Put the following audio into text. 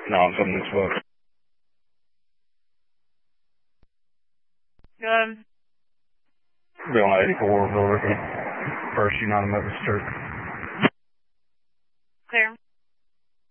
No, I'm from this book. Good. Be on 84, First United Methodist Church. Clear.